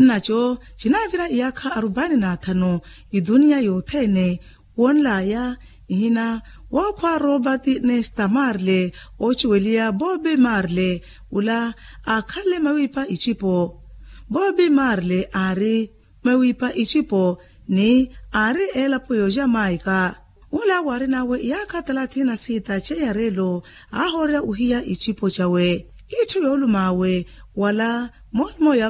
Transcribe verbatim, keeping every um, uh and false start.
nacho chinavira iyakha arubani na athano idunia yothene wonlaya ihina wakhwa Robert Nesta Marley ochiwelia Bobby Marley ula akhale mawipa ichipo. Bobby Marley ari mawipa ichipo ni ari elapo yo Jamaica. Ula wari nawe iyakha thelathini na sita cheyarelo ahora uhia ichipo chawe. Ichu yolumawe wala molmo ya